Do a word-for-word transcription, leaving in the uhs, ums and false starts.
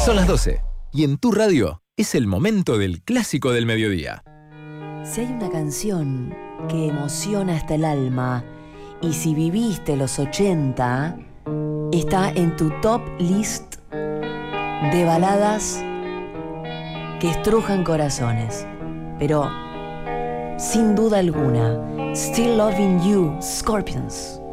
Son las doce y en tu radio es el momento del clásico del mediodía. Si hay una canción que emociona hasta el alma y si viviste los ochenta, está en tu top list de baladas que estrujan corazones. Pero, sin duda alguna, Still Loving You, Scorpions.